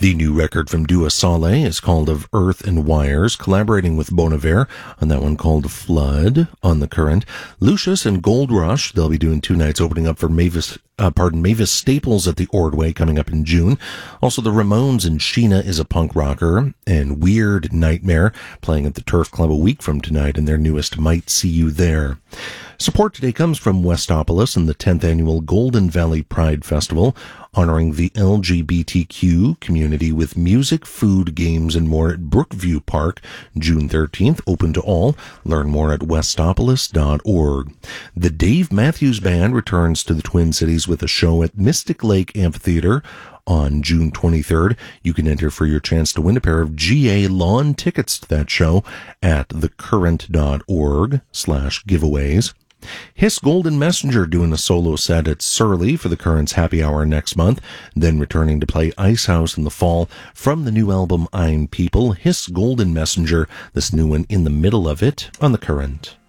The new record from Dua Saleh is called Of Earth and Wires, collaborating with Bon Iver on that one called Flood on The Current. Lucius and Gold Rush, they'll be doing 2 nights opening up for Mavis Staples at the Ordway coming up in June. Also, the Ramones and Sheena is a Punk Rocker, and Weird Nightmare playing at the Turf Club a week from tonight in their newest Might See You There. Support today comes from Westopolis and the 10th annual Golden Valley Pride Festival, honoring the LGBTQ community with music, food, games, and more at Brookview Park, June 13th, open to all. Learn more at westopolis.org. The Dave Matthews Band returns to the Twin Cities with a show at Mystic Lake Amphitheater on June 23rd. You can enter for your chance to win a pair of GA lawn tickets to that show at thecurrent.org/giveaways. Hiss Golden Messenger doing a solo set at Surly for the Current's Happy Hour next month, then returning to play Icehouse in the fall from the new album I'm People. Hiss Golden Messenger, this new one in the middle of it on The Current.